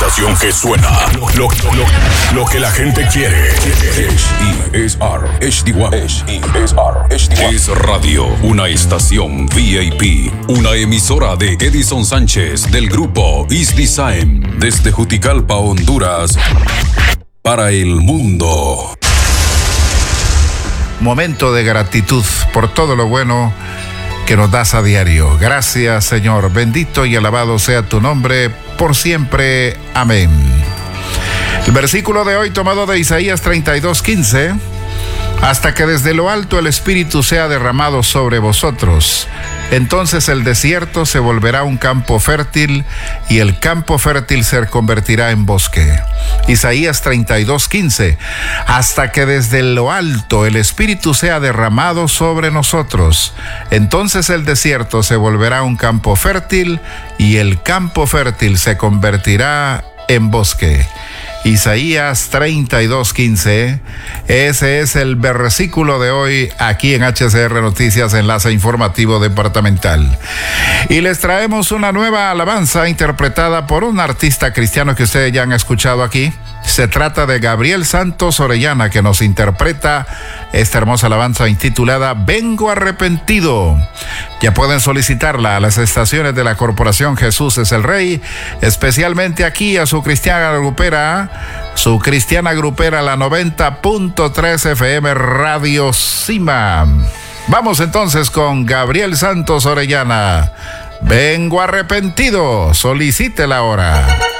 estación que suena lo que la gente quiere. Es radio, una estación VIP, una emisora de Edison Sánchez del grupo Is Design, desde Juticalpa, Honduras, para el mundo. Momento de gratitud por todo lo bueno que nos das a diario. Gracias, Señor. Bendito y alabado sea tu nombre por siempre. Amén. El versículo de hoy tomado de Isaías 32:15. Hasta que desde lo alto el Espíritu sea derramado sobre vosotros, entonces el desierto se volverá un campo fértil y el campo fértil se convertirá en bosque. Isaías 32:15. Hasta que desde lo alto el Espíritu sea derramado sobre nosotros, entonces el desierto se volverá un campo fértil y el campo fértil se convertirá en bosque. Isaías 32:15. Ese es el versículo de hoy aquí en HCR Noticias, enlace informativo departamental. Y les traemos una nueva alabanza interpretada por un artista cristiano que ustedes ya han escuchado aquí. Se trata de Gabriel Santos Orellana, que nos interpreta esta hermosa alabanza intitulada Vengo Arrepentido. Ya pueden solicitarla a las estaciones de la Corporación Jesús es el Rey, especialmente aquí a su cristiana grupera la 90.3 FM Radio Cima. Vamos entonces con Gabriel Santos Orellana. Vengo Arrepentido. Solicítela ahora.